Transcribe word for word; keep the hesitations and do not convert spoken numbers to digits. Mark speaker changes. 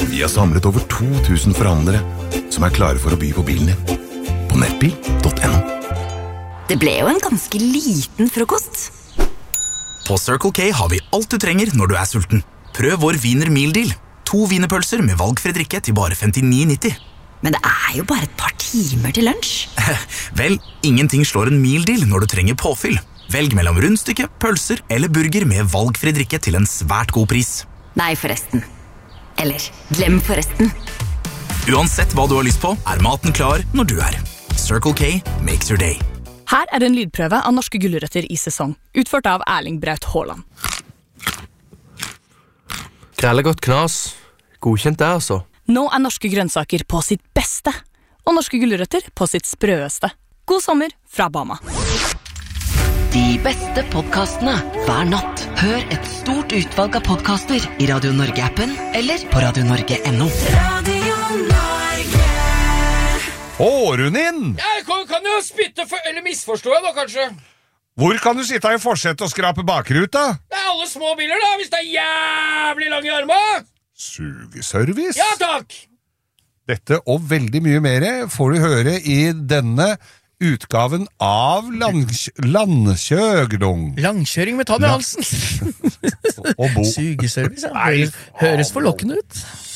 Speaker 1: Vi har samlet over to tusen forhandlere som er klare for å by på bilen din. På nettbil punktum no.
Speaker 2: Det ble jo en ganske liten frokost.
Speaker 3: På Circle K har vi alt du trenger når du er sulten. Prøv vår Wiener Meal Deal. To wienerpølser med valgfri drikke til bare femtini nitti.
Speaker 2: Men det er jo bare et par timer til lunsj.
Speaker 3: Vel, ingenting slår en meal deal når du trenger påfyll. Velg mellom rundstykke, pølser eller burger med valgfri drikke til en svært god pris.
Speaker 2: Nei, forresten. Eller, glem forresten.
Speaker 3: Uansett hva du har lyst på, er maten klar når du er. Circle K makes your day.
Speaker 4: Her er en lydprøve av norske gulrøtter i sesong, utført av Erling Braut Haaland.
Speaker 5: Grellegodt knas. Godkjent det, altså.
Speaker 4: Nå er norske grønnsaker på sitt beste, og norske gulrøtter på sitt sprøeste. God sommer fra Bama.
Speaker 6: De beste podcastene hver natt. Hør et stort utvalg av podcaster i Radio Norge-appen eller på radio norge punktum no. Radio Norge.
Speaker 7: Åren inn!
Speaker 8: Jeg kan, kan jo spytte for, eller misforstå jeg da, kanskje.
Speaker 7: Hvor kan du sitte i forsett og skrape bakruta?
Speaker 8: Det er alle små biler da, hvis det er jævlig lang i armen.
Speaker 7: Sugeservice?
Speaker 8: Ja, takk!
Speaker 7: Dette og veldig mye mer får du høre i denne utgaven av lands landkjøring.
Speaker 8: Langkjøring med tann i halsen.
Speaker 7: Og bo.
Speaker 8: Sugeservice, ja. Høres forlokkende ut.